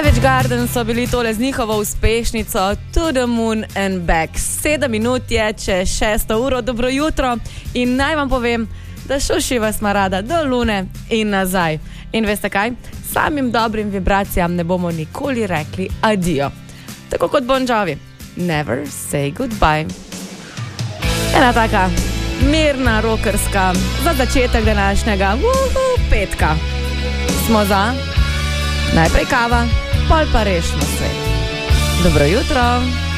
Savage Garden so bili tole z njihovo uspešnico To the Moon and Back. 7 minut je, če 6 uro, dobro jutro in naj vam povem, da šuši vas ima rada do lune in nazaj. In veste kaj? Samim dobrim vibracijam ne bomo nikoli rekli adijo. Tako kot Bon Jovi. Never say goodbye. Ena taka mirna, rokerska za začetek današnjega petka. Smo za najprej kava, pol pa rešimo svet. Dobro jutro.